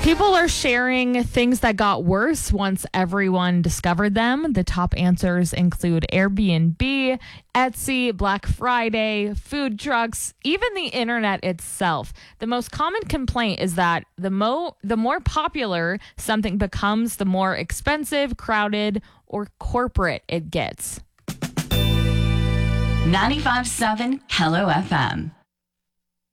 People are sharing things that got worse once everyone discovered them. The top answers include Airbnb, Etsy, Black Friday, food trucks, even the internet itself. The most common complaint is that the more popular something becomes, the more expensive, crowded, or corporate it gets. 95.7 Hello FM.